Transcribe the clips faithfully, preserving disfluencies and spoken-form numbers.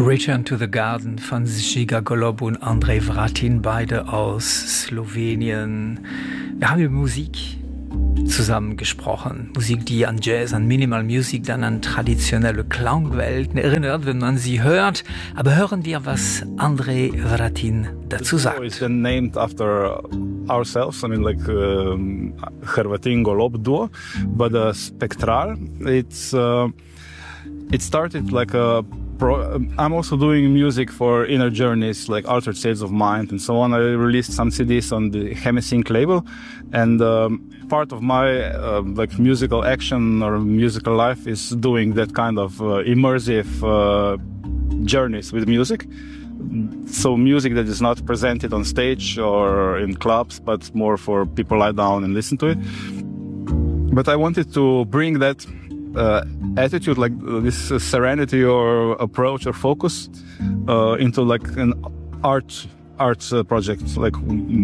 Return to the Garden von Žiga Golob und Andrej Vratin, beide aus Slowenien. Wir haben über Musik zusammen gesprochen. Musik, die an Jazz, an Minimal Music, dann an traditionelle Klangwelten erinnert, wenn man sie hört. Aber hören wir, was Andrej Vratin dazu sagt. It's been named after ourselves, I mean like um, Hrvatin Golob duo, but uh, Spectral, it's uh, it started like a I'm also doing music for Inner Journeys, like Altered States of Mind and so on. I released some C Ds on the Hemisync label, and um, part of my uh, like musical action or musical life is doing that kind of uh, immersive uh, journeys with music. So music that is not presented on stage or in clubs, but more for people lie down and listen to it. But I wanted to bring that Uh, attitude, like uh, this uh, serenity or approach or focus uh, into like an art art uh, project, like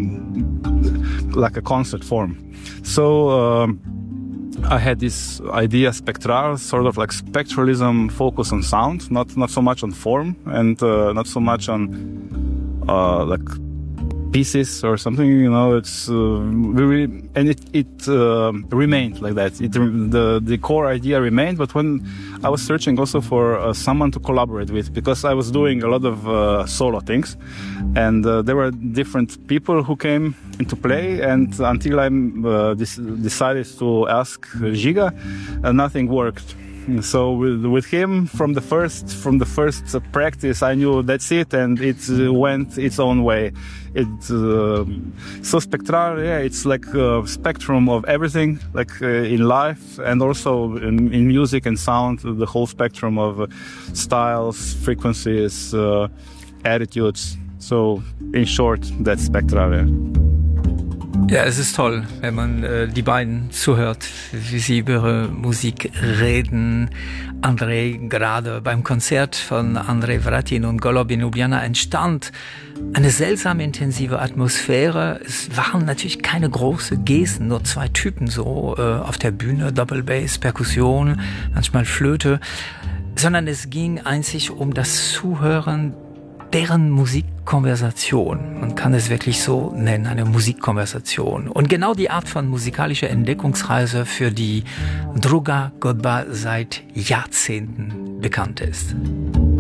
mm, like a concert form. So um, I had this idea, Spectral, sort of like spectralism, focus on sound, not not so much on form, and uh, not so much on uh, like pieces or something, you know. It's uh, very, and it it uh, remained like that. It the the core idea remained, but when I was searching also for uh, someone to collaborate with, because I was doing a lot of uh, solo things, and uh, there were different people who came into play, and until I uh, decided to ask Žiga, uh, nothing worked. So with, with him, from the first from the first uh, practice, I knew that's it, and it uh, went its own way. It uh, so Spectral, yeah, it's like a spectrum of everything, like uh, in life and also in, in music and sound, the whole spectrum of uh, styles, frequencies, uh, attitudes. So in short, that's Spectral. Yeah. Ja, es ist toll, wenn man äh, die beiden zuhört, wie sie über ihre Musik reden. Andrej, gerade beim Konzert von Andrej Vratin und Golob in Ljubljana entstand eine seltsam intensive Atmosphäre. Es waren natürlich keine großen Gesten, nur zwei Typen so äh, auf der Bühne, Double Bass, Perkussion, manchmal Flöte, sondern es ging einzig um das Zuhören deren Musikkonversation. Man kann es wirklich so nennen, eine Musikkonversation. Und genau die Art von musikalischer Entdeckungsreise, für die Druga Godba seit Jahrzehnten bekannt ist.